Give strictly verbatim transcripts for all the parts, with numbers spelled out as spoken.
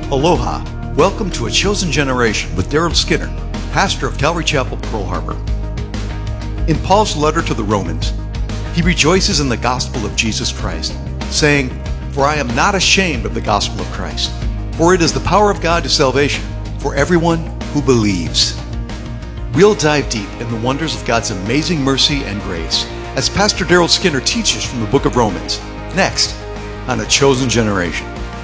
Aloha. Welcome to A Chosen Generation with Daryl Skinner, pastor of Calvary Chapel, Pearl Harbor. In Paul's letter to the Romans, he rejoices in the gospel of Jesus Christ, saying, "For I am not ashamed of the gospel of Christ, for it is the power of God to salvation for everyone who believes." We'll dive deep in the wonders of God's amazing mercy and grace as Pastor Daryl Skinner teaches from the book of Romans, next on A Chosen Generation.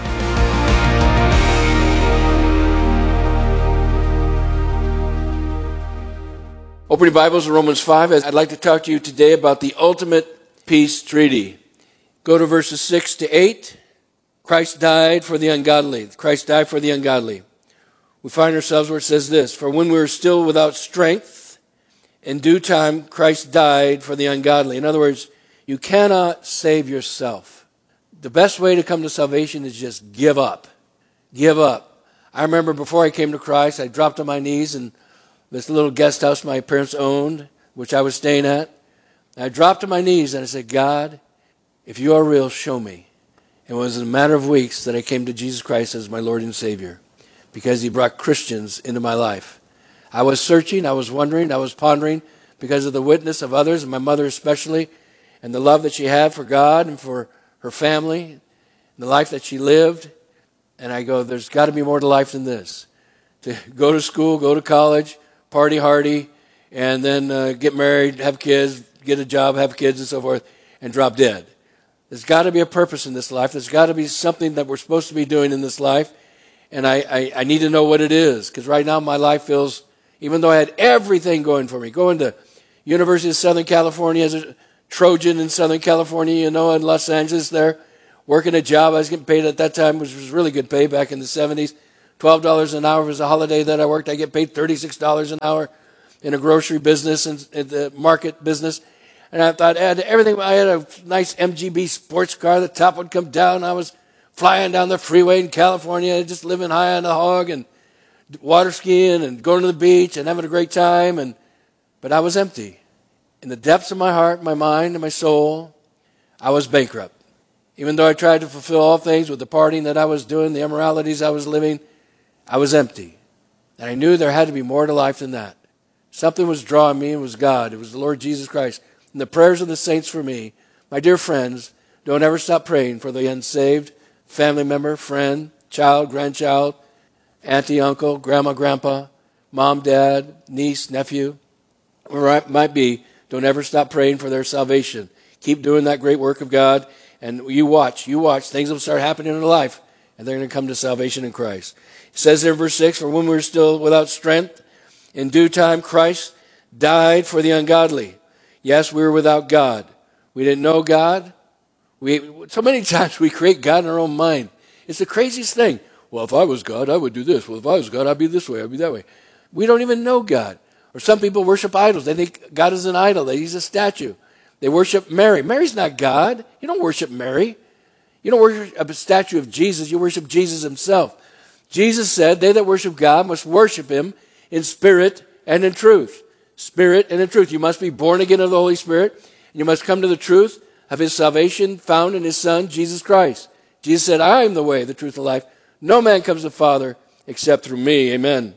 Open your Bibles to Romans five. I'd like to talk to you today about the ultimate peace treaty. Go to verses six to eight. Christ died for the ungodly. Christ died for the ungodly. We find ourselves where it says this: "For when we were still without strength, in due time Christ died for the ungodly." In other words, you cannot save yourself. The best way to come to salvation is just give up. Give up. I remember before I came to Christ, I dropped on my knees and this little guest house my parents owned, which I was staying at. I dropped to my knees and I said, "God, if you are real, show me." It was in a matter of weeks that I came to Jesus Christ as my Lord and Savior, because he brought Christians into my life. I was searching, I was wondering, I was pondering because of the witness of others, and my mother especially, and the love that she had for God and for her family, and the life that she lived. And I go, there's got to be more to life than this. To go to school, go to college, party hardy, and then uh, get married, have kids, get a job, have kids, and so forth, and drop dead. There's got to be a purpose in this life. There's got to be something that we're supposed to be doing in this life, and I, I, I need to know what it is, because right now my life feels, even though I had everything going for me, going to University of Southern California as a Trojan in Southern California, you know, in Los Angeles there, working a job. I was getting paid at that time, which was really good pay back in the seventies. twelve dollars an hour was a holiday that I worked. I get paid thirty-six dollars an hour in a grocery business and in the market business. And I thought I had everything. I had a nice M G B sports car. The top would come down. I was flying down the freeway in California, just living high on the hog and water skiing and going to the beach and having a great time. And but I was empty. In the depths of my heart, my mind, and my soul, I was bankrupt. Even though I tried to fulfill all things with the partying that I was doing, the immoralities I was living, I was empty. And I knew there had to be more to life than that. Something was drawing me, and it was God. It was the Lord Jesus Christ. And the prayers of the saints for me. My dear friends, don't ever stop praying for the unsaved, family member, friend, child, grandchild, auntie, uncle, grandma, grandpa, mom, dad, niece, nephew, wherever it might be. Don't ever stop praying for their salvation. Keep doing that great work of God, and you watch, you watch. Things will start happening in their life, and they're going to come to salvation in Christ. It says there in verse six, "For when we were still without strength, in due time Christ died for the ungodly." Yes, we were without God. We didn't know God. We so many times we create God in our own mind. It's the craziest thing. Well, if I was God, I would do this. Well, if I was God, I'd be this way, I'd be that way. We don't even know God. Or some people worship idols. They think God is an idol. They use a statue. They worship Mary. Mary's not God. You don't worship Mary. You don't worship a statue of Jesus. You worship Jesus himself. Jesus said, "They that worship God must worship him in spirit and in truth." Spirit and in truth. You must be born again of the Holy Spirit, and you must come to the truth of his salvation found in his Son, Jesus Christ. Jesus said, "I am the way, the truth, and the life. No man comes to the Father except through me." Amen.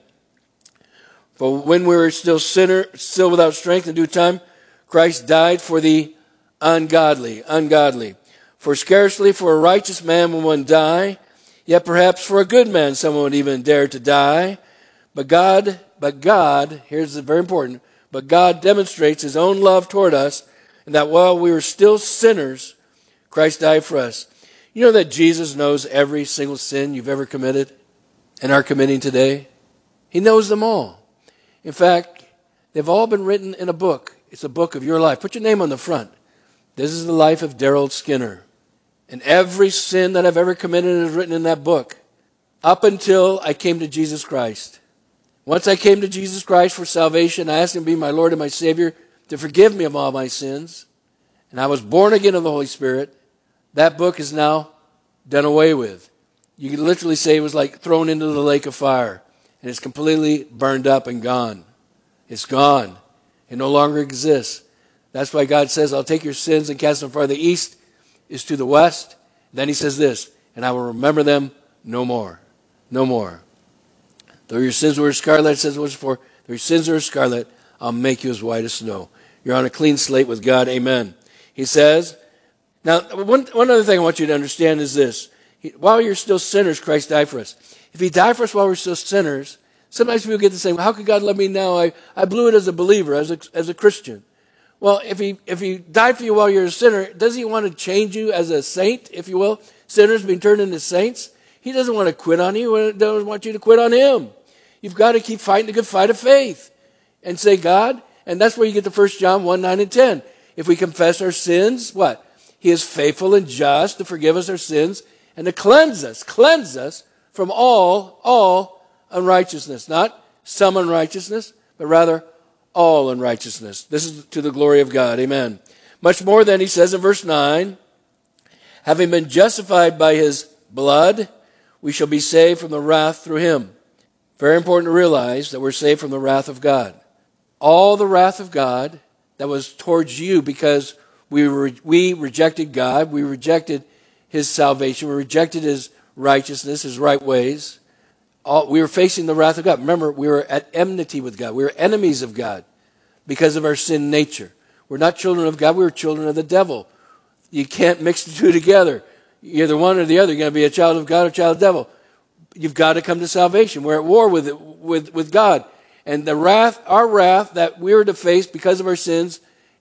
For when we were still sinner, still without strength, in due time, Christ died for the ungodly. Ungodly. "For scarcely for a righteous man will one die, yet perhaps for a good man someone would even dare to die. But God, but God, here's the very important, but God demonstrates his own love toward us, and that while we were still sinners, Christ died for us." You know that Jesus knows every single sin you've ever committed and are committing today? He knows them all. In fact, they've all been written in a book. It's a book of your life. Put your name on the front. This is the life of Daryl Skinner. And every sin that I've ever committed is written in that book, up until I came to Jesus Christ. Once I came to Jesus Christ for salvation, I asked him to be my Lord and my Savior, to forgive me of all my sins. And I was born again of the Holy Spirit. That book is now done away with. You can literally say it was like thrown into the lake of fire. And it's completely burned up and gone. It's gone. It no longer exists. That's why God says, "I'll take your sins and cast them far. The east is to the west." Then he says this, "And I will remember them no more." no more. Though your sins were as scarlet, it says once before, though your sins are as scarlet, I'll make you as white as snow. You're on a clean slate with God. Amen. He says, now, one, one other thing I want you to understand is this. He, while you're still sinners, Christ died for us. If he died for us while we're still sinners, sometimes people get to say, well, how could God love me now? I, I blew it as a believer, as a, as a Christian. Well, if he, if he died for you while you're a sinner, does he want to change you as a saint, if you will? Sinners being turned into saints? He doesn't want to quit on you. He doesn't want you to quit on him. You've got to keep fighting the good fight of faith and say, God, and that's where you get to First John one, nine, and ten. If we confess our sins, what? He is faithful and just to forgive us our sins and to cleanse us, cleanse us from all, all unrighteousness. Not some unrighteousness, but rather all unrighteousness. This is to the glory of God. Amen. Much more than he says in verse nine, having been justified by his blood, we shall be saved from the wrath through him. Very important to realize that we're saved from the wrath of God. All the wrath of God that was towards you because we were, we rejected God, we rejected his salvation, we rejected his righteousness, his right ways. All, we were facing the wrath of God. Remember, we were at enmity with God. We were enemies of God because of our sin nature. We're not children of God, we were children of the devil. You can't mix the two together. You're either one or the other. You're going to be a child of God or a child of the devil. You've got to come to salvation. We're at war with it, with, with God. And the wrath, our wrath that we were to face because of our sins,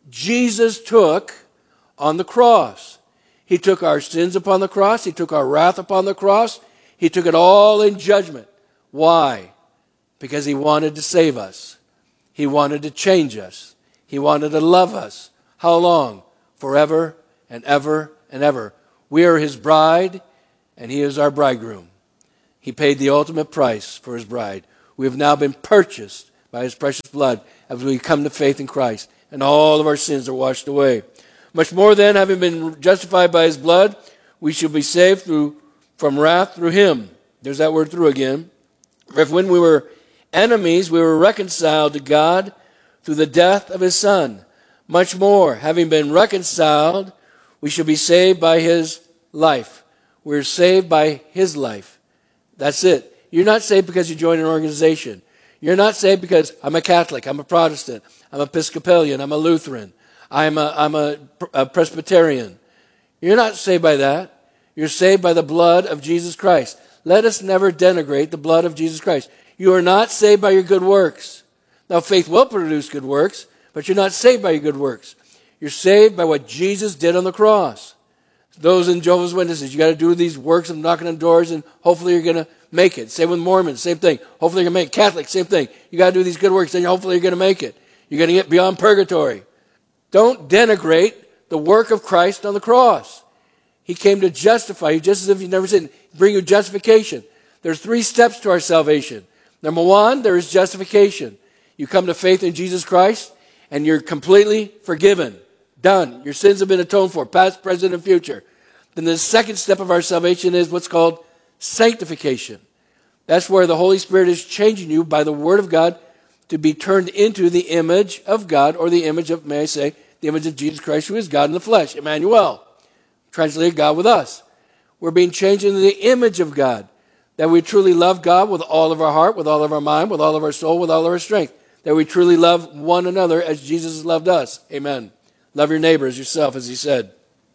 Jesus took on the cross. He took our sins upon the cross. He took our wrath upon the cross. He took it all in judgment. Why? Because he wanted to save us. He wanted to change us. He wanted to love us. How long? Forever and ever and ever. We are his bride, and he is our bridegroom. He paid the ultimate price for his bride. We have now been purchased by his precious blood as we come to faith in Christ, and all of our sins are washed away. Much more then, having been justified by his blood, we shall be saved through from wrath through him. There's that word through again. For if when we were enemies, we were reconciled to God through the death of his Son. Much more, having been reconciled, we shall be saved by his life. We're saved by his life. That's it. You're not saved because you join an organization. You're not saved because I'm a Catholic, I'm a Protestant, I'm Episcopalian, I'm a Lutheran, I'm a, I'm a, a Presbyterian. You're not saved by that. You're saved by the blood of Jesus Christ. Let us never denigrate the blood of Jesus Christ. You are not saved by your good works. Now, faith will produce good works, but you're not saved by your good works. You're saved by what Jesus did on the cross. Those in Jehovah's Witnesses, you got to do these works of knocking on doors, and hopefully you're going to make it. Same with Mormons, same thing. Hopefully you're going to make it. Catholics, same thing. You got to do these good works, and hopefully you're going to make it. You're going to get beyond purgatory. Don't denigrate the work of Christ on the cross. He came to justify you, just as if you've never sinned. Bring you justification. There's three steps to our salvation. Number one, there is justification. You come to faith in Jesus Christ, and you're completely forgiven. Done. Your sins have been atoned for, past, present, and future. Then the second step of our salvation is what's called sanctification. That's where the Holy Spirit is changing you by the Word of God to be turned into the image of God, or the image of, may I say, the image of Jesus Christ, who is God in the flesh, Emmanuel. Translated, God with us. We're being changed into the image of God. That we truly love God with all of our heart, with all of our mind, with all of our soul, with all of our strength. That we truly love one another as Jesus has loved us. Amen. Love your neighbor as yourself, as he said.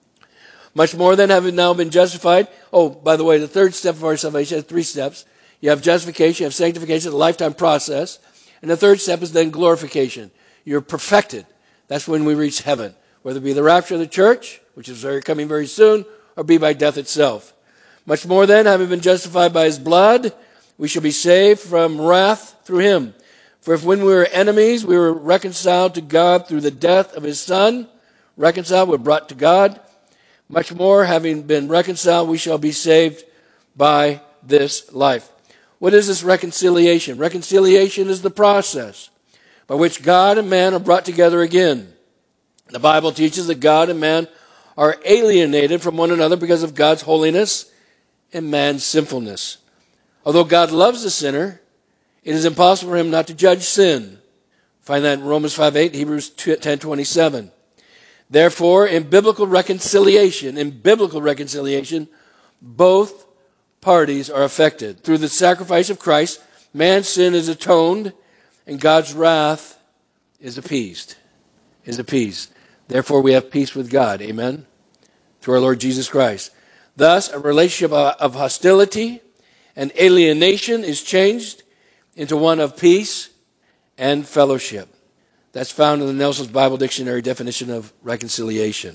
Much more than having now been justified. Oh, by the way, the third step of our salvation has three steps. You have justification, you have sanctification, a lifetime process. And the third step is then glorification. You're perfected. That's when we reach heaven. Whether it be the rapture of the church, which is very, coming very soon, or be by death itself. Much more then, having been justified by his blood, we shall be saved from wrath through him. For if when we were enemies, we were reconciled to God through the death of his Son, reconciled, we're brought to God. Much more, having been reconciled, we shall be saved by this life. What is this reconciliation? Reconciliation is the process by which God and man are brought together again. The Bible teaches that God and man are alienated from one another because of God's holiness and man's sinfulness. Although God loves the sinner, it is impossible for him not to judge sin. Find that in Romans five eight, Hebrews ten twenty-seven. Therefore, in biblical reconciliation, in biblical reconciliation, both parties are affected. Through the sacrifice of Christ, man's sin is atoned, and God's wrath is appeased. Is appeased. Therefore, we have peace with God. Amen? Through our Lord Jesus Christ. Thus, a relationship of hostility and alienation is changed into one of peace and fellowship. That's found in the Nelson's Bible Dictionary definition of reconciliation.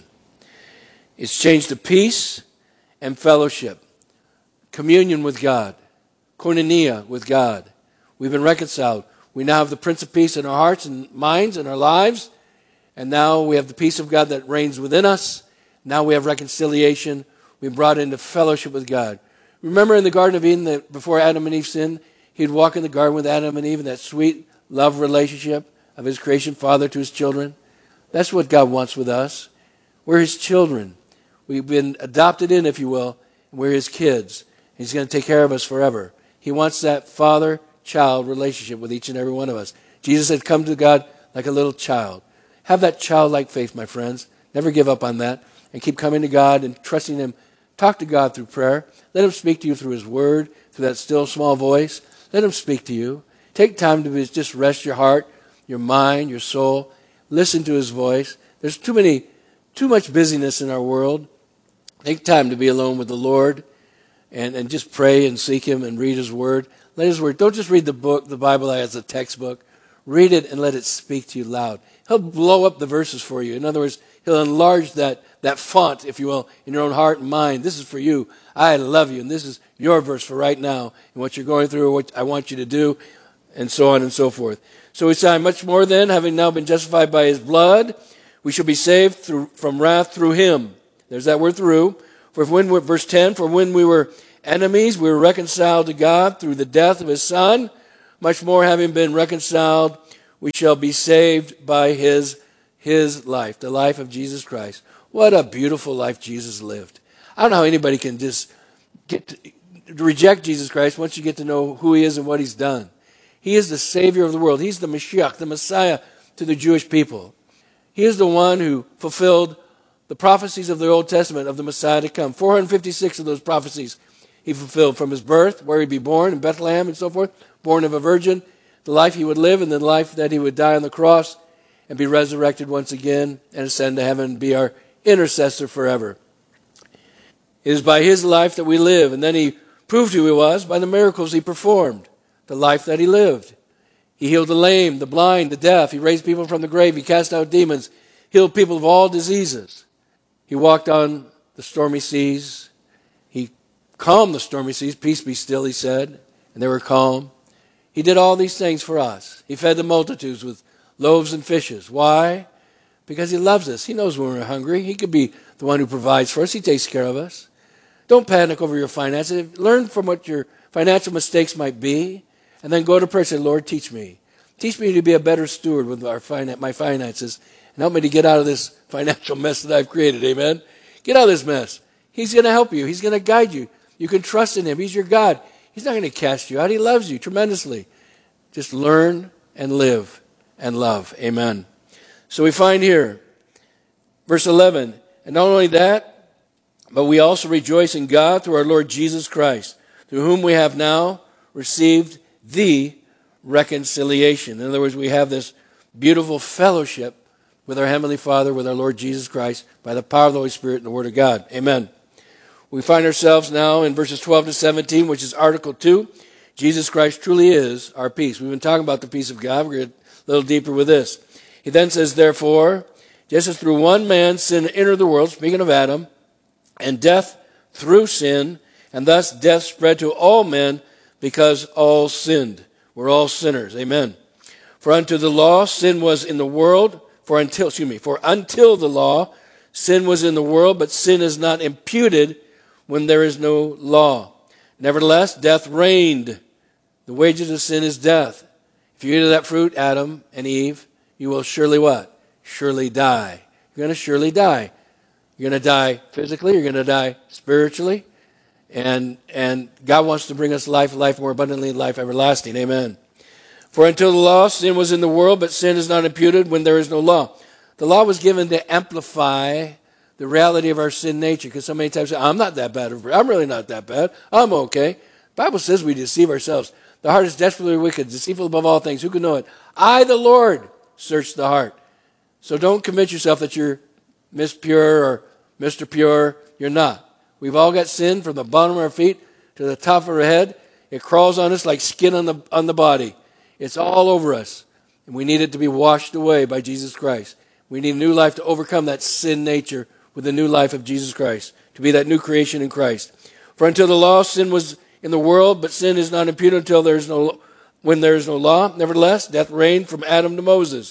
It's changed to peace and fellowship. Communion with God. Koinonia with God. We've been reconciled. We now have the Prince of Peace in our hearts and minds and our lives. And now we have the peace of God that reigns within us. Now we have reconciliation. We've brought into fellowship with God. Remember in the Garden of Eden that before Adam and Eve sinned, he'd walk in the garden with Adam and Eve in that sweet love relationship of his creation father to his children. That's what God wants with us. We're his children. We've been adopted in, if you will, and we're his kids. He's going to take care of us forever. He wants that father-child relationship with each and every one of us. Jesus said, come to God like a little child. Have that childlike faith, my friends. Never give up on that. And keep coming to God and trusting him. Talk to God through prayer. Let him speak to you through his word, through that still small voice. Let him speak to you. Take time to just rest your heart, your mind, your soul. Listen to his voice. There's too many, too much busyness in our world. Take time to be alone with the Lord and, and just pray and seek him and read his word. Let his word. Don't just read the book, the Bible as a textbook. Read it and let it speak to you loud. He'll blow up the verses for you. In other words, he'll enlarge that, that font, if you will, in your own heart and mind. This is for you. I love you. And this is your verse for right now and what you're going through, what I want you to do, and so on and so forth. So we say, much more then, having now been justified by his blood, we shall be saved through, from wrath through him. There's that word through. For when, verse ten, for when we were enemies, we were reconciled to God through the death of his Son. Much more, having been reconciled, we shall be saved by his, his life, the life of Jesus Christ. What a beautiful life Jesus lived. I don't know how anybody can just get to, reject Jesus Christ once you get to know who he is and what he's done. He is the Savior of the world. He's the Mashiach, the Messiah to the Jewish people. He is the one who fulfilled the prophecies of the Old Testament of the Messiah to come. four hundred fifty-six of those prophecies he fulfilled from his birth, where he'd be born in Bethlehem and so forth, born of a virgin, the life he would live and the life that he would die on the cross and be resurrected once again and ascend to heaven and be our intercessor forever. It is by his life that we live. And then he proved who he was by the miracles he performed, the life that he lived. He healed the lame, the blind, the deaf. He raised people from the grave. He cast out demons, healed people of all diseases. He walked on the stormy seas. He calmed the stormy seas. Peace be still, he said. And they were calm. He did all these things for us. He fed the multitudes with loaves and fishes. Why? Because he loves us. He knows when we're hungry. He could be the one who provides for us. He takes care of us. Don't panic over your finances. Learn from what your financial mistakes might be. And then go to prayer and say, Lord, teach me. Teach me to be a better steward with our finan- my finances. And help me to get out of this financial mess that I've created. Amen? Get out of this mess. He's going to help you. He's going to guide you. You can trust in him. He's your God. He's not going to cast you out. He loves you tremendously. Just learn and live and love. Amen. So we find here, verse eleven, and not only that, but we also rejoice in God through our Lord Jesus Christ, through whom we have now received the reconciliation. In other words, we have this beautiful fellowship with our Heavenly Father, with our Lord Jesus Christ, by the power of the Holy Spirit and the Word of God. Amen. We find ourselves now in verses twelve to seventeen, which is Article two. Jesus Christ truly is our peace. We've been talking about the peace of God. We're going to get a little deeper with this. He then says, therefore, just as through one man sin entered the world, speaking of Adam, and death through sin, and thus death spread to all men because all sinned. We're all sinners. Amen. For unto the law sin was in the world, for until, excuse me, for until the law sin was in the world, but sin is not imputed when there is no law. Nevertheless, death reigned. The wages of sin is death. If you eat of that fruit, Adam and Eve, you will surely what? Surely die. You're going to surely die. You're going to die physically. You're going to die spiritually. And, and God wants to bring us life, life more abundantly, life everlasting. Amen. For until the law, sin was in the world, but sin is not imputed when there is no law. The law was given to amplify the reality of our sin nature. Because so many times we say, I'm not that bad. I'm really not that bad. I'm okay. The Bible says we deceive ourselves. The heart is desperately wicked, deceitful above all things. Who can know it? I, the Lord, search the heart. So don't convince yourself that you're Miss Pure or Mister Pure. You're not. We've all got sin from the bottom of our feet to the top of our head. It crawls on us like skin on the on the body. It's all over us. And we need it to be washed away by Jesus Christ. We need a new life to overcome that sin nature with the new life of Jesus Christ, to be that new creation in Christ. For until the law, sin was in the world, but sin is not imputed until there is no when there is no law. Nevertheless, death reigned from Adam to Moses,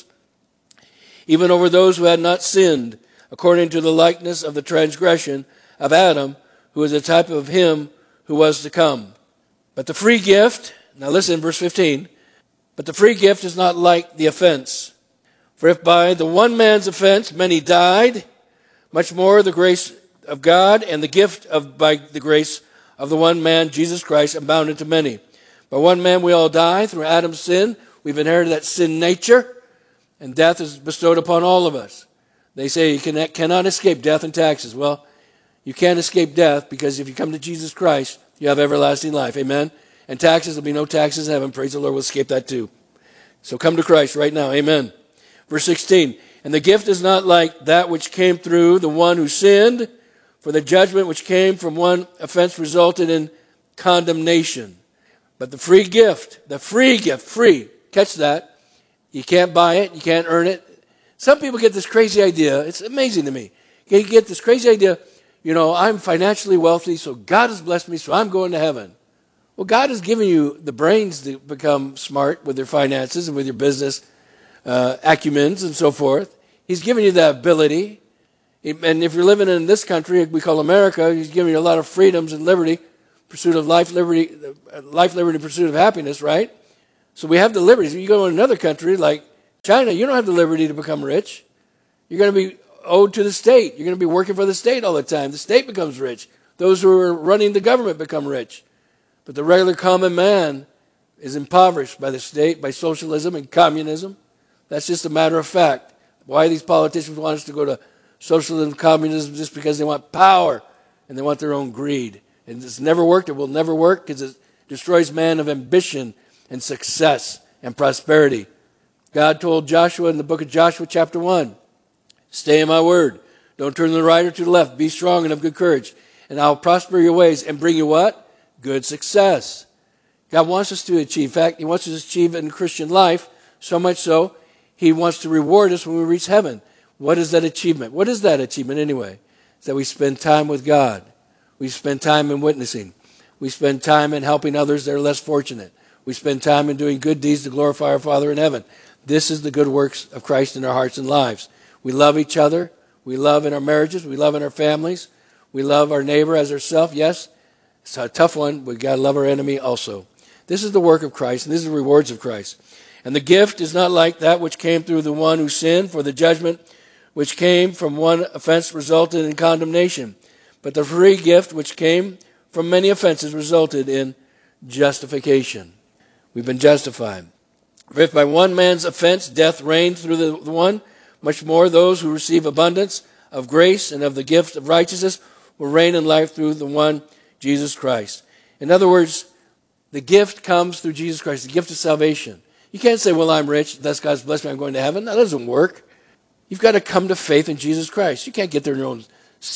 even over those who had not sinned, according to the likeness of the transgression of Adam, who is a type of him who was to come. But the free gift, now listen, verse fifteen, but the free gift is not like the offense. For if by the one man's offense many died, much more the grace of God and the gift of by the grace of the one man, Jesus Christ, abounded to many. By one man we all die through Adam's sin. We've inherited that sin nature, and death is bestowed upon all of us. They say you cannot, cannot escape death and taxes. Well, you can't escape death because if you come to Jesus Christ, you have everlasting life. Amen? And taxes, there'll be no taxes in heaven. Praise the Lord, we'll escape that too. So come to Christ right now. Amen. Verse sixteen, and the gift is not like that which came through the one who sinned, for the judgment which came from one offense resulted in condemnation. But the free gift, the free gift, free, catch that. You can't buy it, you can't earn it. Some people get this crazy idea. It's amazing to me. You get this crazy idea, you know, I'm financially wealthy, so God has blessed me, so I'm going to heaven. Well, God has given you the brains to become smart with your finances and with your business uh, acumens and so forth. He's given you that ability. And if you're living in this country, we call America, he's given you a lot of freedoms and liberty, pursuit of life, liberty, life, liberty, pursuit of happiness, right? So we have the liberties. If you go to another country like China, you don't have the liberty to become rich. You're going to be owed to the state. You're going to be working for the state all the time. The state becomes rich. Those who are running the government become rich. But the regular common man is impoverished by the state, by socialism and communism. That's just a matter of fact. Why these politicians want us to go to socialism and communism just because they want power and they want their own greed. And it's never worked. It will never work because it destroys man of ambition and success and prosperity. God told Joshua in the book of Joshua chapter one, stay in my word. Don't turn to the right or to the left. Be strong and of good courage. And I'll prosper your ways and bring you what? Good success. God wants us to achieve. In fact, he wants us to achieve in Christian life, so much so, he wants to reward us when we reach heaven. What is that achievement? What is that achievement anyway? It's that we spend time with God. We spend time in witnessing. We spend time in helping others that are less fortunate. We spend time in doing good deeds to glorify our Father in heaven. This is the good works of Christ in our hearts and lives. We love each other. We love in our marriages. We love in our families. We love our neighbor as ourselves. Yes, it's a tough one. We've got to love our enemy also. This is the work of Christ, and this is the rewards of Christ. And the gift is not like that which came through the one who sinned, for the judgment which came from one offense resulted in condemnation. But the free gift which came from many offenses resulted in justification. We've been justified. For if by one man's offense death reigned through the one, much more those who receive abundance of grace and of the gift of righteousness will reign in life through the one, Jesus Christ. In other words, the gift comes through Jesus Christ, the gift of salvation. You can't say, well, I'm rich, that's God's blessed me, I'm going to heaven. That doesn't work. You've got to come to faith in Jesus Christ. You can't get there in your own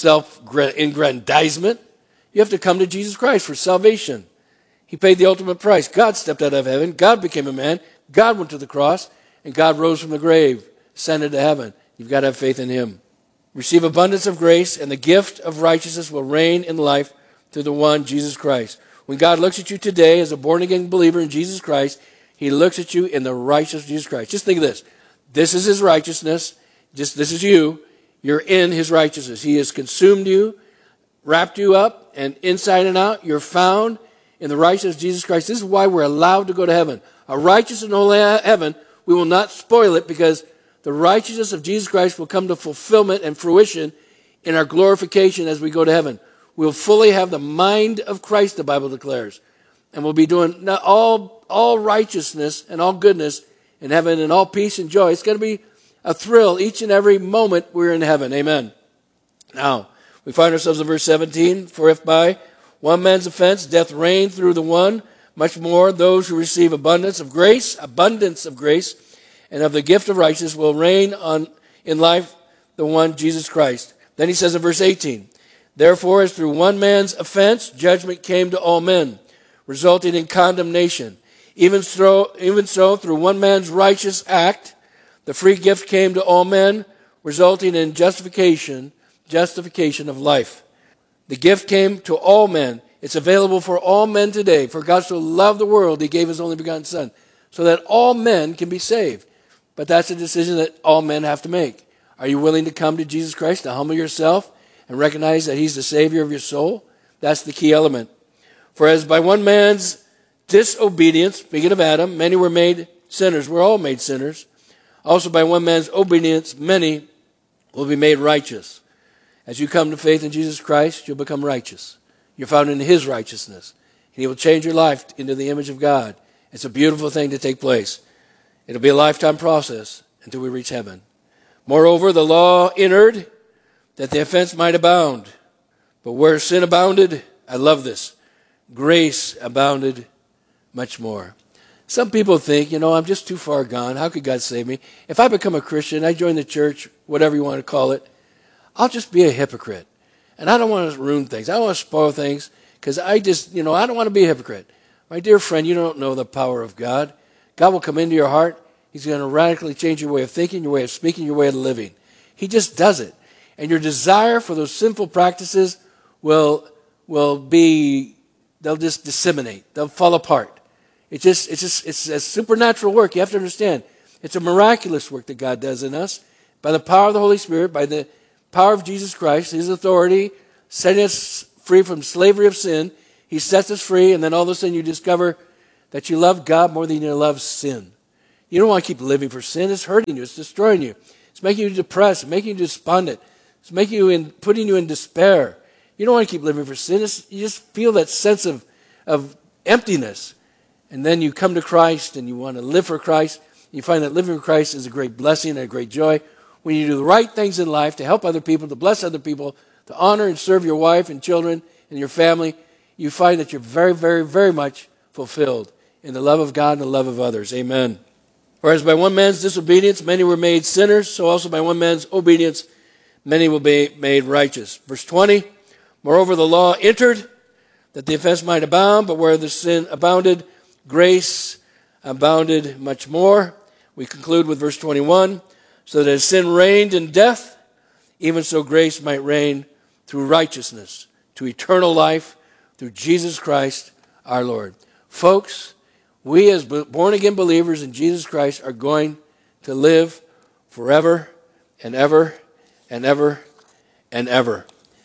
self-aggrandizement. You have to come to Jesus Christ for salvation. He paid the ultimate price. God stepped out of heaven. God became a man. God went to the cross, and God rose from the grave, ascended to heaven. You've got to have faith in him. Receive abundance of grace, and the gift of righteousness will reign in life through the one, Jesus Christ. When God looks at you today as a born-again believer in Jesus Christ, he looks at you in the righteousness of Jesus Christ. Just think of this. This is his righteousness. Just this is you. You're in his righteousness. He has consumed you, wrapped you up, and inside and out, you're found in the righteousness of Jesus Christ. This is why we're allowed to go to heaven. A righteous and holy heaven, we will not spoil it because the righteousness of Jesus Christ will come to fulfillment and fruition in our glorification as we go to heaven. We'll fully have the mind of Christ, the Bible declares. And we'll be doing all, all righteousness and all goodness in heaven and all peace and joy. It's going to be a thrill each and every moment we're in heaven. Amen. Now, we find ourselves in verse seventeen. For if by one man's offense death reigned through the one, much more those who receive abundance of grace, abundance of grace, and of the gift of righteousness will reign on in life the one Jesus Christ. Then he says in verse eighteen, therefore, as through one man's offense judgment came to all men, resulting in condemnation, even so, even so through one man's righteous act, the free gift came to all men, resulting in justification, justification of life. The gift came to all men. It's available for all men today. For God so loved the world, he gave his only begotten Son, so that all men can be saved. But that's a decision that all men have to make. Are you willing to come to Jesus Christ, to humble yourself, and recognize that he's the Savior of your soul? That's the key element. For as by one man's disobedience, speaking of Adam, many were made sinners. We're all made sinners. Also by one man's obedience, many will be made righteous. As you come to faith in Jesus Christ, you'll become righteous. You're found in his righteousness. And he will change your life into the image of God. It's a beautiful thing to take place. It'll be a lifetime process until we reach heaven. Moreover, the law entered that the offense might abound. But where sin abounded, I love this, grace abounded much more. Some people think, you know, I'm just too far gone. How could God save me? If I become a Christian, I join the church, whatever you want to call it, I'll just be a hypocrite. And I don't want to ruin things. I don't want to spoil things because I just, you know, I don't want to be a hypocrite. My dear friend, you don't know the power of God. God will come into your heart. He's going to radically change your way of thinking, your way of speaking, your way of living. He just does it. And your desire for those sinful practices will, will be, they'll just disseminate. They'll fall apart. It just, it's just, it's a supernatural work. You have to understand. It's a miraculous work that God does in us by the power of the Holy Spirit, by the power of Jesus Christ, his authority, setting us free from slavery of sin. He sets us free, and then all of a sudden you discover that you love God more than you love sin. You don't want to keep living for sin. It's hurting you. It's destroying you. It's making you depressed, making you despondent. It's making you in, putting you in despair. You don't want to keep living for sin. It's, you just feel that sense of, of emptiness. And then you come to Christ and you want to live for Christ. You find that living for Christ is a great blessing and a great joy. When you do the right things in life to help other people, to bless other people, to honor and serve your wife and children and your family, you find that you're very, very, very much fulfilled in the love of God and the love of others. Amen. Whereas by one man's disobedience, many were made sinners, so also by one man's obedience, many will be made righteous. Verse twenty, moreover, the law entered that the offense might abound, but where the sin abounded, grace abounded much more. We conclude with verse twenty-one, so that as sin reigned in death, even so grace might reign through righteousness, to eternal life, through Jesus Christ our Lord. Folks, we as born-again believers in Jesus Christ are going to live forever and ever and ever and ever.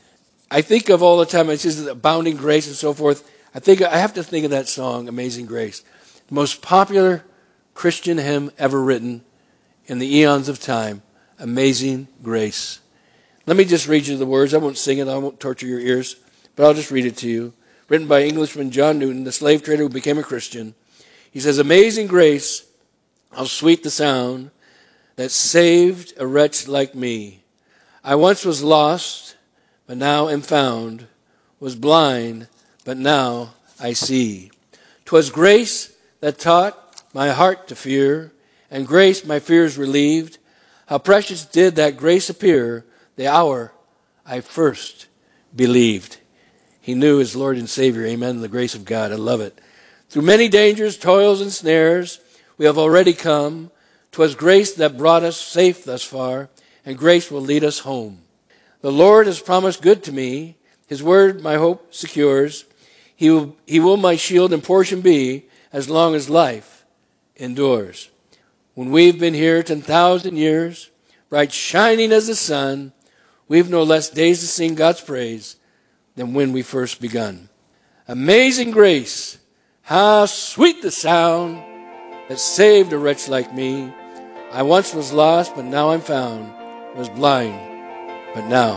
I think of all the time, it says abounding grace and so forth. I think I have to think of that song, Amazing Grace. The most popular Christian hymn ever written in the eons of time, Amazing Grace. Let me just read you the words. I won't sing it. I won't torture your ears, but I'll just read it to you. Written by Englishman John Newton, the slave trader who became a Christian. He says, amazing grace, how sweet the sound that saved a wretch like me. I once was lost, but now am found, was blind, but now I see. 'Twas grace that taught my heart to fear, and grace my fears relieved. How precious did that grace appear the hour I first believed. He knew his Lord and Savior. Amen. The grace of God. I love it. Through many dangers, toils, and snares, we have already come. 'Twas grace that brought us safe thus far, and grace will lead us home. The Lord has promised good to me. His word my hope secures. He will, he will my shield and portion be as long as life endures. When we've been here ten thousand years, bright shining as the sun, we've no less days to sing God's praise than when we first begun. Amazing grace, how sweet the sound that saved a wretch like me. I once was lost, but now I'm found, was blind, but now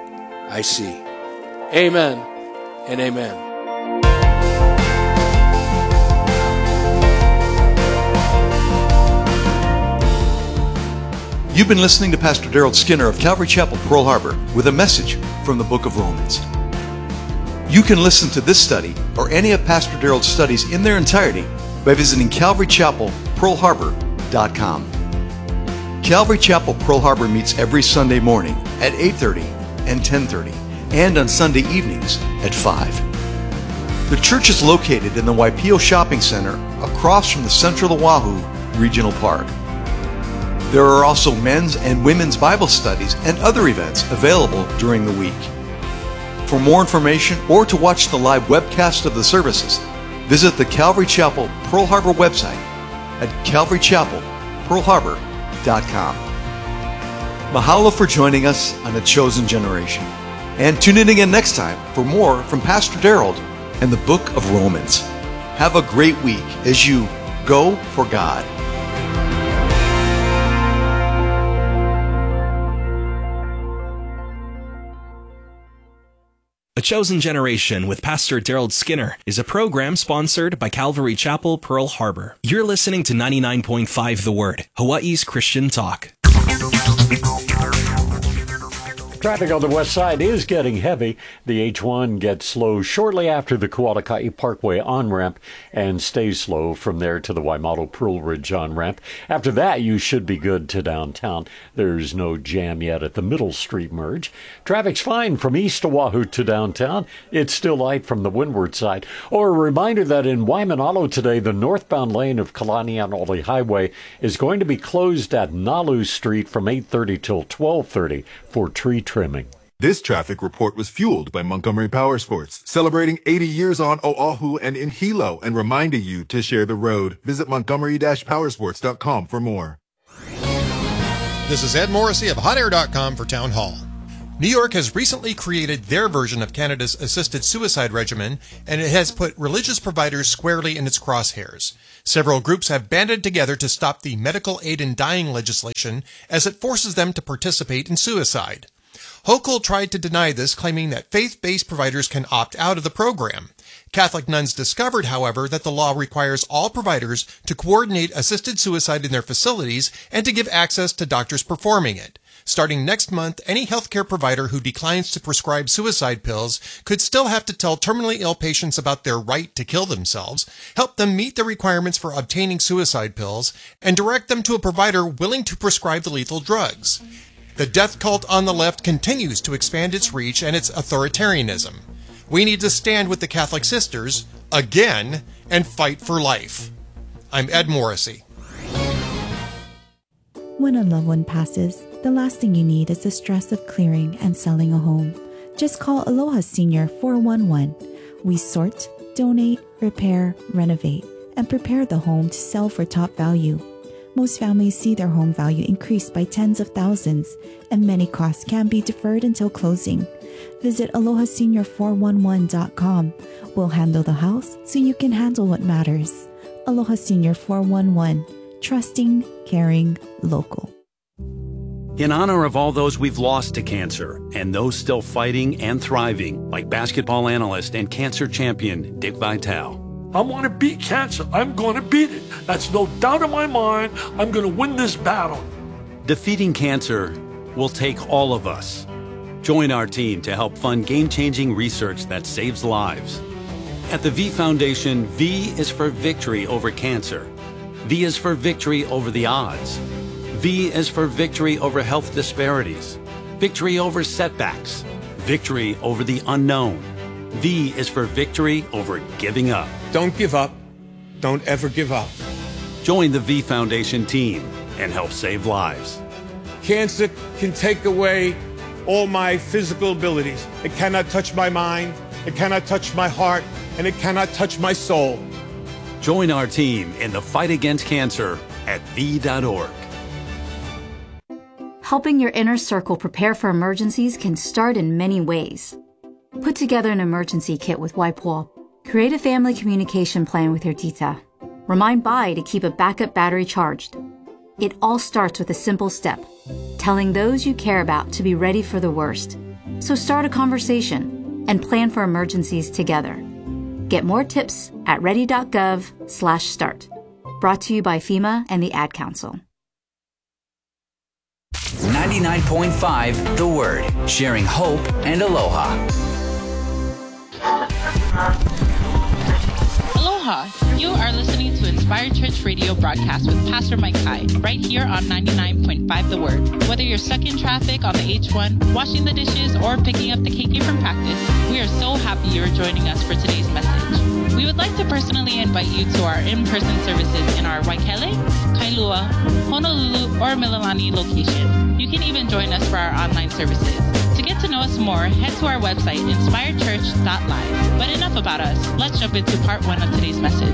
I see. Amen and amen. You've been listening to Pastor Daryl Skinner of Calvary Chapel, Pearl Harbor, with a message from the book of Romans. You can listen to this study or any of Pastor Daryl's studies in their entirety by visiting calvary chapel pearl harbor dot com. Calvary Chapel, Pearl Harbor meets every Sunday morning at eight thirty and ten thirty, and on Sunday evenings at five. The church is located in the Waipio Shopping Center across from the Central Oahu Regional Park. There are also men's and women's Bible studies and other events available during the week. For more information or to watch the live webcast of the services, visit the Calvary Chapel Pearl Harbor website at calvary chapel pearl harbor dot com. Mahalo for joining us on A Chosen Generation. And tune in again next time for more from Pastor Daryl and the book of Romans. Have a great week as you go for God. A Chosen Generation with Pastor Daryl Skinner is a program sponsored by Calvary Chapel, Pearl Harbor. You're listening to ninety-nine point five The Word, Hawaii's Christian talk. Traffic on the west side is getting heavy. The H one gets slow shortly after the Kualakai Parkway on-ramp and stays slow from there to the Waimato Pearl Ridge on-ramp. After that, you should be good to downtown. There's no jam yet at the Middle Street merge. Traffic's fine from East Oahu to downtown. It's still light from the windward side. Or a reminder that in Waimanalo today, the northbound lane of Kalanianaole Highway is going to be closed at Nalu Street from eight thirty till twelve thirty for tree trimming. This traffic report was fueled by Montgomery Power Sports, celebrating eighty years on Oahu and in Hilo, and reminding you to share the road. Visit montgomery dash powersports dot com for more. This is Ed Morrissey of hot air dot com for Town Hall. New York has recently created their version of Canada's assisted suicide regimen, and it has put religious providers squarely in its crosshairs. Several groups have banded together to stop the medical aid in dying legislation as it forces them to participate in suicide. Hochul tried to deny this, claiming that faith-based providers can opt out of the program. Catholic nuns discovered, however, that the law requires all providers to coordinate assisted suicide in their facilities and to give access to doctors performing it. Starting next month, any healthcare provider who declines to prescribe suicide pills could still have to tell terminally ill patients about their right to kill themselves, help them meet the requirements for obtaining suicide pills, and direct them to a provider willing to prescribe the lethal drugs. The death cult on the left continues to expand its reach and its authoritarianism. We need to stand with the Catholic sisters, again, and fight for life. I'm Ed Morrissey. When a loved one passes, the last thing you need is the stress of clearing and selling a home. Just call Aloha Senior four one one. We sort, donate, repair, renovate, and prepare the home to sell for top value. Most families see their home value increase by tens of thousands, and many costs can be deferred until closing. Visit aloha senior four one one dot com. We'll handle the house so you can handle what matters. Aloha Senior four one one. Trusting, caring, local. In honor of all those we've lost to cancer and those still fighting and thriving, like basketball analyst and cancer champion Dick Vitale. I want to beat cancer. I'm going to beat it. That's no doubt in my mind. I'm going to win this battle. Defeating cancer will take all of us. Join our team to help fund game-changing research that saves lives. At the V Foundation, V is for victory over cancer. V is for victory over the odds. V is for victory over health disparities, victory over setbacks, victory over the unknown. V is for victory over giving up. Don't give up. Don't ever give up. Join the V Foundation team and help save lives. Cancer can take away all my physical abilities. It cannot touch my mind, it cannot touch my heart, and it cannot touch my soul. Join our team in the fight against cancer at V dot org. Helping your inner circle prepare for emergencies can start in many ways. Put together an emergency kit with Waipoa. Create a family communication plan with your tita. Remind Bai to keep a backup battery charged. It all starts with a simple step, telling those you care about to be ready for the worst. So start a conversation and plan for emergencies together. Get more tips at ready dot gov slash start. Brought to you by FEMA and the Ad Council. ninety-nine point five The Word, sharing hope and aloha. Aloha! You are listening to Inspired Church Radio broadcast with Pastor Mike Hai, right here on ninety-nine point five The Word. Whether you're stuck in traffic on the H one, washing the dishes, or picking up the K K from practice, we are so happy you're joining us for today's message. We would like to personally invite you to our in-person services in our Waikele, Kailua, Honolulu, or Mililani location. You can even join us for our online services. To get to know us more, head to our website, inspired church dot live. But enough about us. Let's jump into part one of today's message.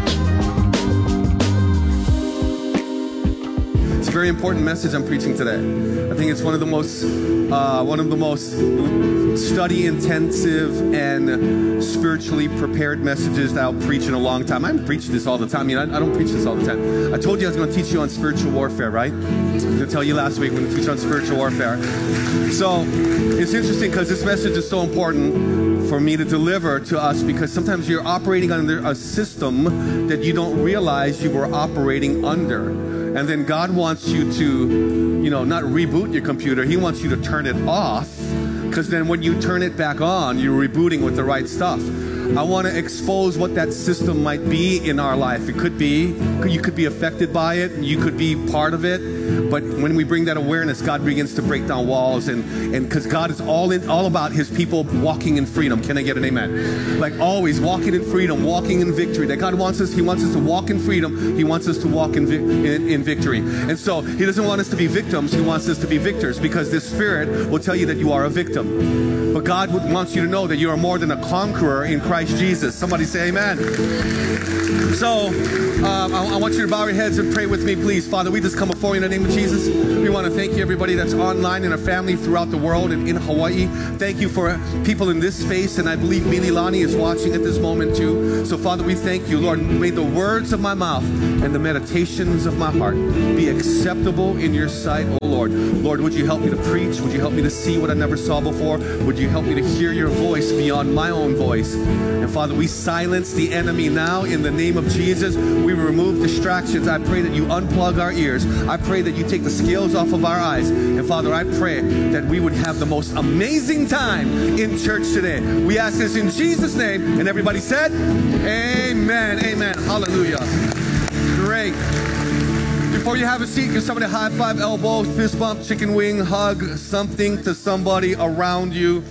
It's a very important message I'm preaching today. I think it's one of the most, uh, one of the most study-intensive and spiritually prepared messages that I'll preach in a long time. I preach this all the time. I mean, I, I don't preach this all the time. I told you I was going to teach you on spiritual warfare, right? I was going to tell you last week when we teach on spiritual warfare. So it's interesting because this message is so important for me to deliver to us, because sometimes you're operating under a system that you don't realize you were operating under. And then God wants you to, you know, not reboot your computer. He wants you to turn it off, because then when you turn it back on, you're rebooting with the right stuff. I want to expose what that system might be in our life. It could be, you could be affected by it, you could be part of it. But when we bring that awareness, God begins to break down walls, and and because God is all in, all about His people walking in freedom. Can I get an amen? Like always, walking in freedom, walking in victory. That God wants us, He wants us to walk in freedom. He wants us to walk in, in, in victory. And so He doesn't want us to be victims. He wants us to be victors, because this Spirit will tell you that you are a victim. But God wants you to know that you are more than a conqueror in Christ Jesus. Somebody say amen. So um, I, I want you to bow your heads and pray with me, please. Father, we just come before you in the name of Jesus. We want to thank you, everybody that's online and our family throughout the world and in Hawaii. Thank you for people in this space, and I believe Mililani is watching at this moment too. So Father, we thank you, Lord. May the words of my mouth and the meditations of my heart be acceptable in your sight, oh Lord. Lord, would you help me to preach? Would you help me to see what I never saw before? Would you help me to hear your voice beyond my own voice? And Father, we silence the enemy now in the name of Jesus. We remove distractions. I pray that you unplug our ears. I pray that you take the scales off of our eyes. And Father, I pray that we would have the most amazing time in church today. We ask this in Jesus' name. And everybody said, amen, amen, hallelujah. Great. Before you have a seat, give somebody a high five, elbow, fist bump, chicken wing, hug, something to somebody around you.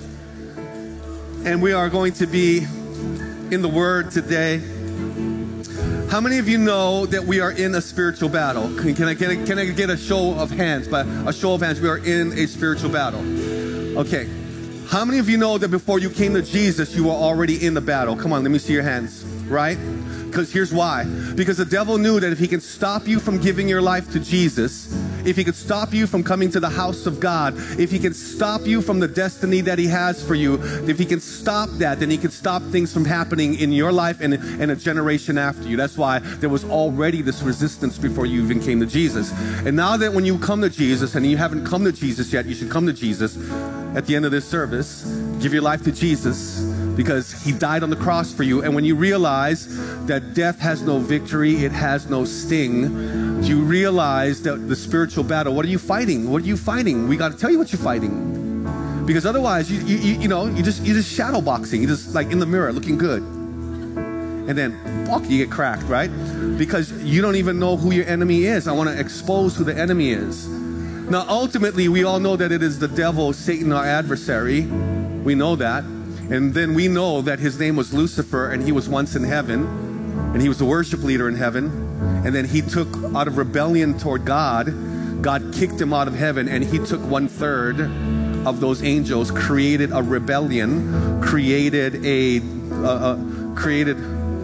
And we are going to be in the Word today. How many of you know that we are in a spiritual battle? Can, can, I, can, I, can I get a show of hands? By a show of hands, we are in a spiritual battle. Okay. How many of you know that before you came to Jesus, you were already in the battle? Come on, let me see your hands. Right? Because here's why. Because the devil knew that if he can stop you from giving your life to Jesus, if he could stop you from coming to the house of God, if he can stop you from the destiny that he has for you, if he can stop that, then he can stop things from happening in your life and, and a generation after you. That's why there was already this resistance before you even came to Jesus. And now that when you come to Jesus, and you haven't come to Jesus yet, you should come to Jesus at the end of this service. Give your life to Jesus, because he died on the cross for you. And when you realize that death has no victory, it has no sting, you realize that the spiritual battle, what are you fighting? What are you fighting? We got to tell you what you're fighting. Because otherwise, you, you, you know, you just, you just shadow boxing. You just like in the mirrr looking good. And then, fuck, you get cracked, right? Because you don't even know who your enemy is. I want to expose who the enemy is. Now, ultimately, we all know that it is the devil, Satan, our adversary. We know that. And then we know that his name was Lucifer, and he was once in heaven, and he was the worship leader in heaven. And then he took, out of rebellion toward God, God kicked him out of heaven, and he took one third of those angels, created a rebellion, created a, uh, uh, created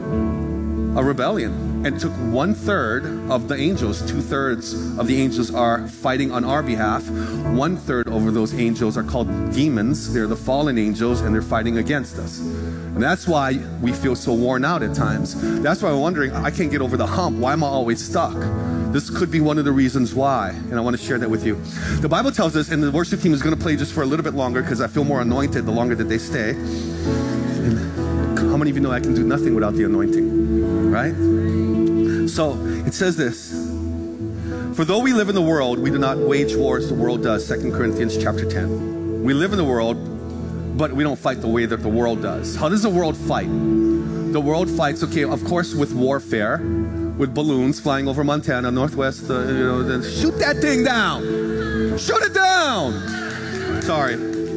a rebellion. And took one third of the angels. Two thirds of the angels are fighting on our behalf. One third over those angels are called demons. They're the fallen angels, and they're fighting against us. And that's why we feel so worn out at times. That's why we're wondering, I can't get over the hump. Why am I always stuck? This could be one of the reasons why, and I want to share that with you. The Bible tells us, and the worship team is going to play just for a little bit longer because I feel more anointed the longer that they stay. And how many of you know I can do nothing without the anointing, right? So it says this, For though we live in the world, we do not wage war as the world does. Second Corinthians chapter ten. We live in the world, but we don't fight the way that the world does. How does the world fight? The world fights, okay, of course, with warfare, with balloons flying over Montana, Northwest, uh, you know, then shoot that thing down. Shoot it down. Sorry.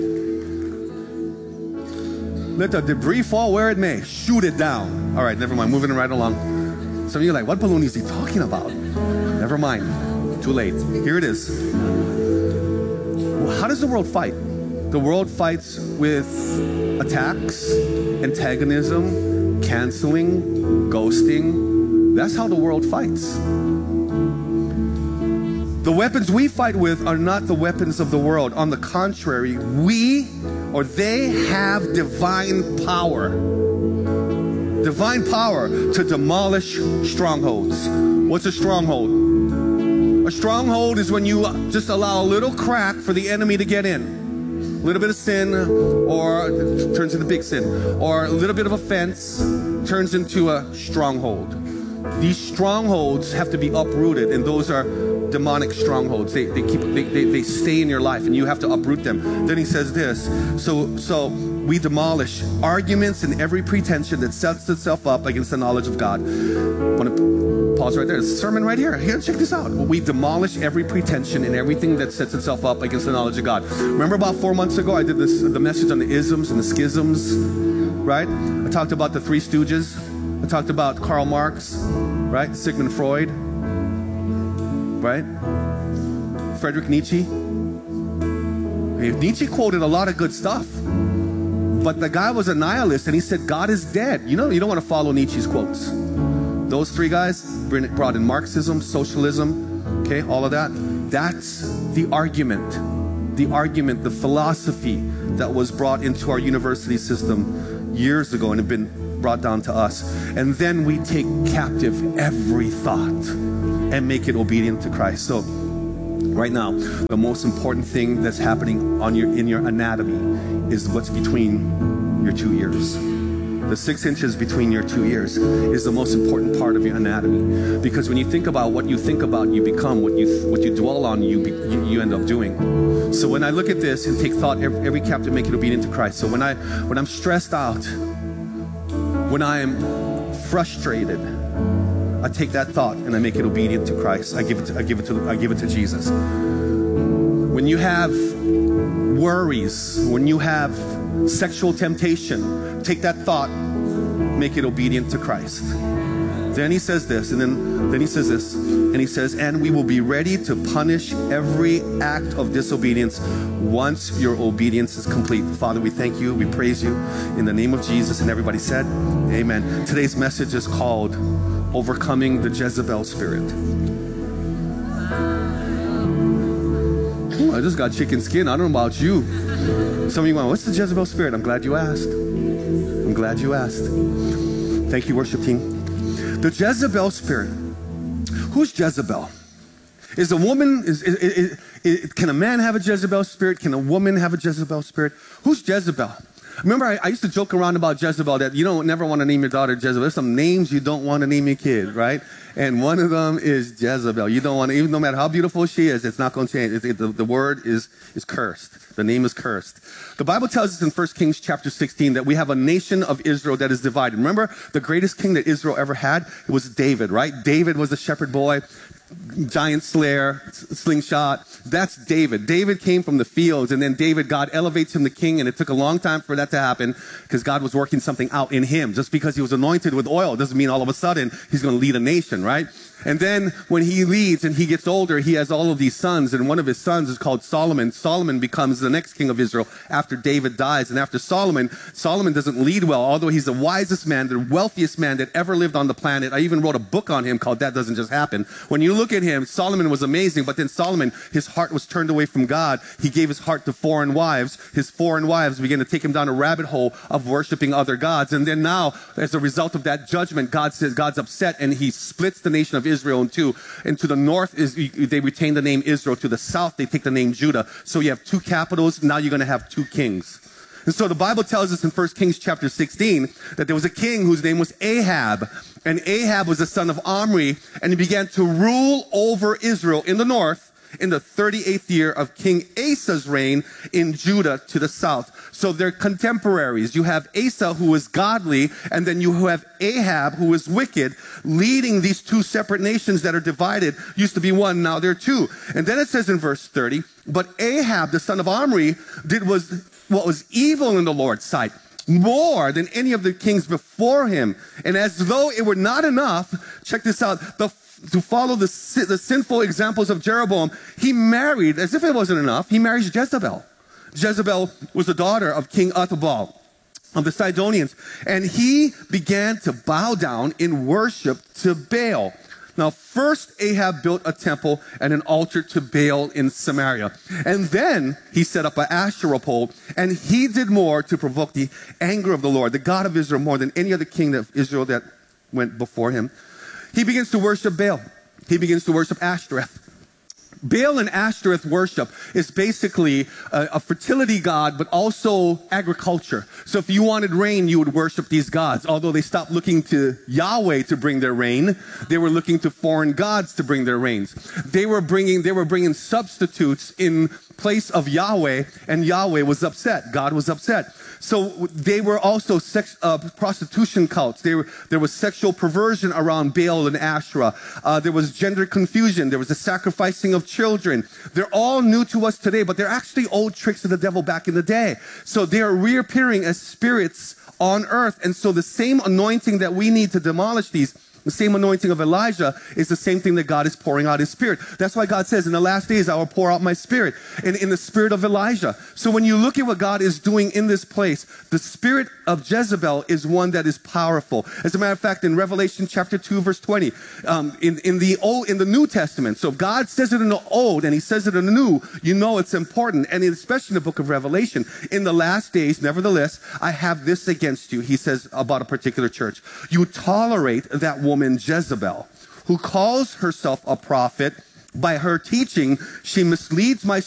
Let the debris fall where it may. Shoot it down. All right, never mind. Moving right along. Some of you are like, what balloon is he talking about? Never mind. Too late. Here it is. Well, how does the world fight? The world fights with attacks, antagonism, canceling, ghosting. That's how the world fights. The weapons we fight with are not the weapons of the world. On the contrary, we or they have divine power. Divine power to demolish strongholds. What's a stronghold? A stronghold is when you just allow a little crack for the enemy to get in. A little bit of sin, or it turns into big sin, or a little bit of offense turns into a stronghold. These strongholds have to be uprooted, and those are demonic strongholds. They, they keep they, they, they stay in your life, and you have to uproot them. Then he says this, so so we demolish arguments and every pretension that sets itself up against the knowledge of God. I want to pause right there. There's a sermon right here. Here, check this out. We demolish every pretension and everything that sets itself up against the knowledge of God. Remember about four months ago, I did this the message on the isms and the schisms, right? I talked about the Three Stooges. I talked about Karl Marx, right? Sigmund Freud, right? Friedrich Nietzsche. Nietzsche quoted a lot of good stuff, but the guy was a nihilist, and he said God is dead. You know, you don't want to follow Nietzsche's quotes. Those three guys brought in Marxism, socialism, okay, all of that. That's the argument, the argument, the philosophy that was brought into our university system years ago and have been brought down to us. And then we take captive every thought and make it obedient to Christ. So right now, the most important thing that's happening on your in your anatomy is what's between your two ears. The six inches between your two ears is the most important part of your anatomy, because when you think about what you think about, you become what you what you dwell on. You be, you, you end up doing. So when I look at this and take thought, every, every captive, make it obedient to Christ. So when I when I'm stressed out, when I am frustrated, I take that thought and I make it obedient to Christ. I give it to, I give it to I give it to Jesus. When you have worries, when you have sexual temptation, take that thought, make it obedient to Christ. Then he says this, and then, then he says this, and he says, and we will be ready to punish every act of disobedience once your obedience is complete. Father, we thank you, we praise you in the name of Jesus. And everybody said, amen. Today's message is called Overcoming the Jezebel Spirit. Ooh, I just got chicken skin. I don't know about you. Some of you going, what's the Jezebel Spirit? I'm glad you asked. I'm glad you asked. Thank you, worship team. The Jezebel Spirit. Who's Jezebel? Is a woman, is, is, is, is, can a man have a Jezebel Spirit? Can a woman have a Jezebel Spirit? Who's Jezebel? Remember, I, I used to joke around about Jezebel, that you don't never want to name your daughter Jezebel. There's some names you don't want to name your kid, right? And one of them is Jezebel. You don't want to, even no matter how beautiful she is, it's not going to change. It, it, the, the word is, is cursed. The name is cursed. The Bible tells us in First Kings chapter sixteen that we have a nation of Israel that is divided. Remember, the greatest king that Israel ever had? It was David, right? David was the shepherd boy, giant slayer, slingshot. That's David. David came from the fields, and then David, God elevates him to king, and it took a long time for that to happen because God was working something out in him. Just because he was anointed with oil doesn't mean all of a sudden he's going to lead a nation, right? And then when he leads and he gets older, he has all of these sons, and one of his sons is called Solomon. Solomon becomes the next king of Israel after David dies. And after Solomon, Solomon doesn't lead well, although he's the wisest man, the wealthiest man that ever lived on the planet. I even wrote a book on him called That Doesn't Just Happen. When you look at him, Solomon was amazing, but then Solomon, his heart was turned away from God. He gave his heart to foreign wives. His foreign wives began to take him down a rabbit hole of worshiping other gods. And then now, as a result of that judgment, God says God's upset, and he splits the nation of Israel in two. And to the north, is they retain the name Israel. To the south, they take the name Judah. So you have two capitals. Now you're going to have two kings. And so the Bible tells us in First Kings chapter sixteen that there was a king whose name was Ahab. And Ahab was the son of Omri, and he began to rule over Israel in the north in the thirty-eighth year of King Asa's reign in Judah to the south. So they're contemporaries. You have Asa, who is godly, and then you have Ahab, who is wicked, leading these two separate nations that are divided. Used to be one, now they're two. And then it says in verse thirty, but Ahab, the son of Omri, did was what was evil in the Lord's sight, more than any of the kings before him. And as though it were not enough, check this out, the to follow the, the sinful examples of Jeroboam, he married, as if it wasn't enough, he marries Jezebel. Jezebel was the daughter of King Atabal of the Sidonians. And he began to bow down in worship to Baal. Now, first Ahab built a temple and an altar to Baal in Samaria. And then he set up an Asherah pole, and he did more to provoke the anger of the Lord, the God of Israel, more than any other king of Israel that went before him. He begins to worship Baal. He begins to worship Ashtoreth. Baal and Ashtoreth worship is basically a, a fertility god, but also agriculture. So if you wanted rain, you would worship these gods. Although they stopped looking to Yahweh to bring their rain, they were looking to foreign gods to bring their rains. They were bringing, they were bringing substitutes in place of Yahweh, and Yahweh was upset. God was upset. So they were also sex, uh, prostitution cults. They were, there was sexual perversion around Baal and Asherah. Uh, there was gender confusion. There was the sacrificing of children. They're all new to us today, but they're actually old tricks of the devil back in the day. So they are reappearing as spirits on earth. And so the same anointing that we need to demolish these, the same anointing of Elijah, is the same thing that God is pouring out his spirit. That's why God says, in the last days, I will pour out my spirit in, in the spirit of Elijah. So when you look at what God is doing in this place, the spirit of Jezebel is one that is powerful. As a matter of fact, in Revelation chapter two, verse twenty, um, in, in the old, in the New Testament, so if God says it in the old and he says it in the new, you know it's important. And especially in the book of Revelation, in the last days, nevertheless, I have this against you, he says about a particular church. You tolerate that woman woman Jezebel, who calls herself a prophet. By her teaching, she misleads my